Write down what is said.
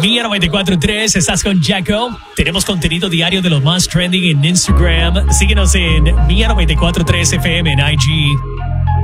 Mía 94.3, estás con Jaco. Tenemos contenido diario de lo más trending en Instagram. Síguenos en Mía 94.3 FM en IG.